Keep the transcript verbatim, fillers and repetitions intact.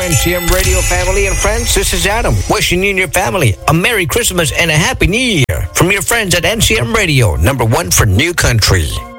N C M Radio family and friends. This is Adam, wishing you and your family a Merry Christmas and a Happy New Year from your friends at N C M Radio, number one for New Country.